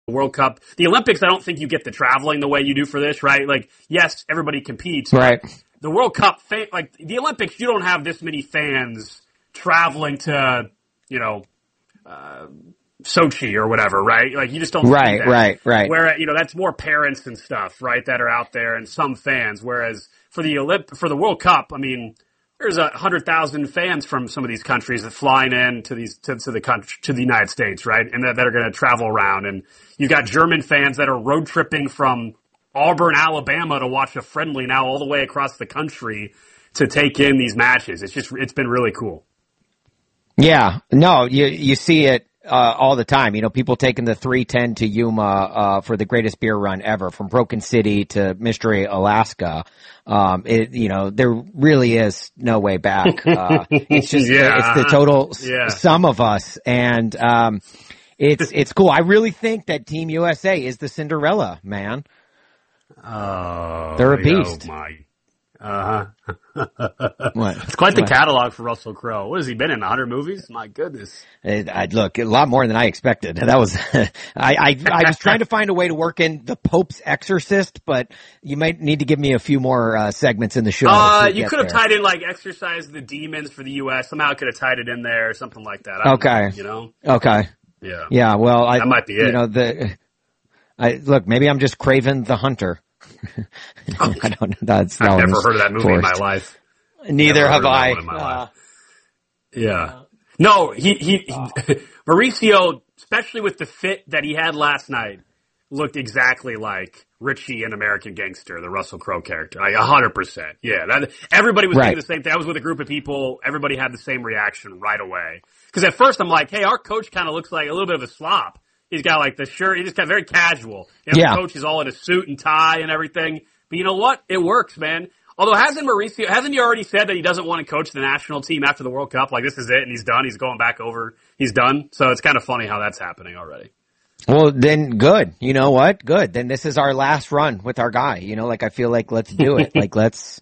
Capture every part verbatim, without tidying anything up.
World Cup. The Olympics, I don't think you get the traveling the way you do for this, right? Like, yes, everybody competes. Right. The World Cup, like the Olympics, you don't have this many fans traveling to, you know, uh, Sochi or whatever, right? Like, you just don't right, see that. Right, right, Where, you know, that's more parents and stuff, right, that are out there and some fans. Whereas for the Olymp- for the World Cup, I mean, there's a hundred thousand fans from some of these countries that flying in to these to, to the country to the United States, right? And that, that are going to travel around. And you got German fans that are road tripping from Auburn, Alabama, to watch a friendly now all the way across the country to take in these matches. It's just it's been really cool. Yeah, no, you you see it uh, all the time. You know, people taking the three ten to Yuma uh, for the greatest beer run ever, from Broken City to Mystery, Alaska. Um, it, you know, there really is no way back. Uh, it's just, yeah. it's the total yeah. sum of us. And, um, it's, it's cool. I really think that Team U S A is the Cinderella, man. Oh, they're a beast. Oh my. Uh huh. What? It's quite the What? catalog for Russell Crowe. What has he been in? A hundred movies? My goodness. It, I look a lot more than I expected. That was, I, I, I was trying to find a way to work in the Pope's Exorcist, but you might need to give me a few more uh, segments in the show. Uh, you could have there. tied in like Exorcise the Demons for the U S. Somehow I could have tied it in there or something like that. I Okay. know, you know? Okay. Yeah. Yeah. Well, I, that might be it. You know, the, I, look, maybe I'm just Craven the Hunter. I don't know. That's I've that never was heard of that movie forced. in my life. Neither Never have heard of that I. one in my Uh, life. Yeah. No, he, he, he Mauricio, especially with the fit that he had last night, looked exactly like Richie in American Gangster, the Russell Crowe character. Like, a hundred percent. Yeah. That, everybody was Right. saying the same thing. I was with a group of people. Everybody had the same reaction right away. Cause at first I'm like, hey, our coach kind of looks like a little bit of a slop. He's got like the shirt. He just got very casual. You know, Yeah. The coach is all in a suit and tie and everything. But you know what? It works, man. Although hasn't Mauricio, hasn't he already said that he doesn't want to coach the national team after the World Cup? Like, this is it and he's done. He's going back over. He's done. So it's kind of funny how that's happening already. Well, then good. You know what? Good. Then this is our last run with our guy. You know, like I feel like let's do it. Like let's,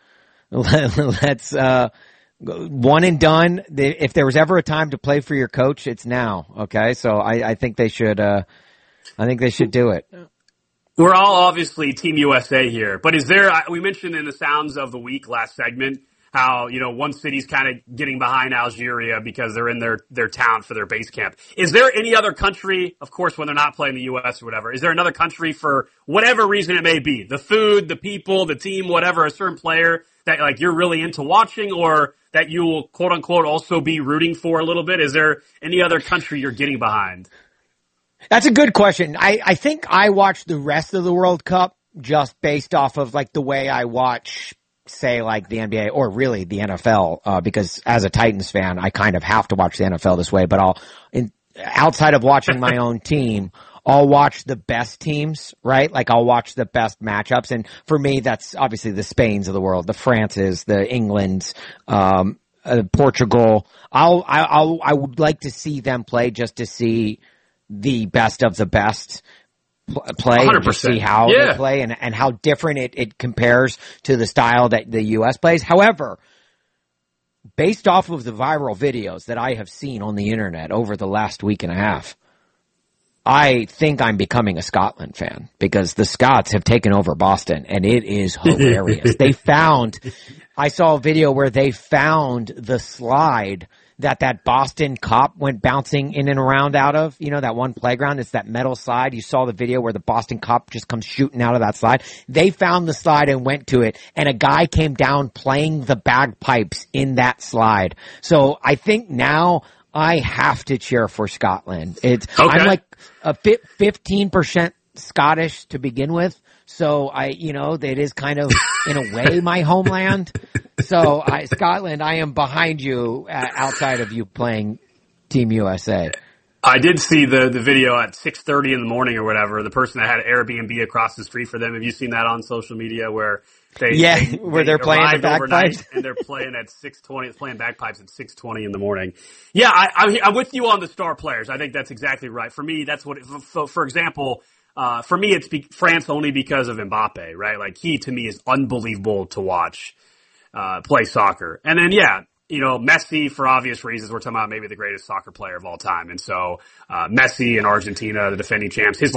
let's, uh, one and done. If there was ever a time to play for your coach, it's now. Okay. So I, I think they should, uh, I think they should do it. We're all obviously Team U S A here, but is there, we mentioned in the Sounds of the Week last segment how, you know, one city's kind of getting behind Algeria because they're in their, their town for their base camp. Is there any other country, of course, when they're not playing the U S or whatever, is there another country for whatever reason it may be? The food, the people, the team, whatever, a certain player that like you're really into watching or that you will quote unquote also be rooting for a little bit? Is there any other country you're getting behind? That's a good question. I, I think I watch the rest of the World Cup just based off of like the way I watch, say, like the N B A or really the N F L, uh, because as a Titans fan, I kind of have to watch the N F L this way, but I'll, in, outside of watching my own team, I'll watch the best teams, right? Like I'll watch the best matchups. And for me, that's obviously the Spains of the world, the Frances, the Englands, um, uh, Portugal. I'll, I, I'll, I would like to see them play just to see the best of the best play and just see how yeah. they play and, and how different it, it compares to the style that the U S plays. However, based off of the viral videos that I have seen on the internet over the last week and a half, I think I'm becoming a Scotland fan because the Scots have taken over Boston and it is hilarious. They found, I saw a video where they found the slide that that Boston cop went bouncing in and around out of, you know, that one playground. It's that metal slide. You saw the video where the Boston cop just comes shooting out of that slide. They found the slide and went to it, and a guy came down playing the bagpipes in that slide. So I think now I have to cheer for Scotland. It's, okay. I'm like a fifteen percent Scottish to begin with. So I, you know, it is kind of in a way my homeland. So I, Scotland, I am behind you uh, outside of you playing Team U S A. I did see the, the video at six thirty in the morning or whatever. The person that had Airbnb across the street for them. Have you seen that on social media where they, yeah, they, where they they're playing the bagpipes and they're playing at six twenty, playing bagpipes at six twenty in the morning. Yeah, I, I'm, I'm with you on the star players. I think that's exactly right. For me, that's what, it, for, for example, Uh, for me, it's be- France only because of Mbappe, right? Like he, to me, is unbelievable to watch, uh, play soccer. And then, yeah, you know, Messi, for obvious reasons, we're talking about maybe the greatest soccer player of all time. And so, uh, Messi in Argentina, the defending champs, his